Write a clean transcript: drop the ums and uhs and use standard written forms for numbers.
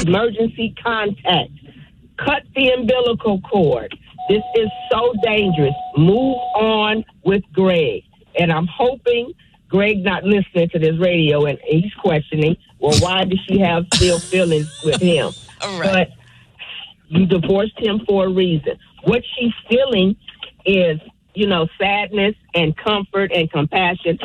emergency contact. Cut the umbilical cord. This is so dangerous. Move on with Greg. And I'm hoping Greg not listening to this radio and he's questioning, well, why does she have still feelings with him? All right. But you divorced him for a reason. What she's feeling is, sadness and comfort and compassion